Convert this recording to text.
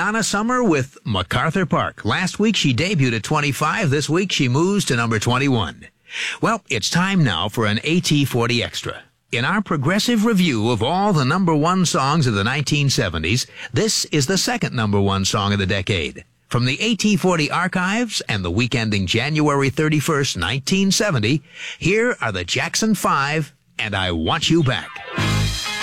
Donna Summer with MacArthur Park. Last week she debuted at 25. This week she moves to number 21. Well, it's time now for an AT40 Extra. In our progressive review of all the number one songs of the 1970s, this is the second number one song of the decade. From the AT40 archives and the week ending January 31st, 1970, here are the Jackson 5 and I Want You Back.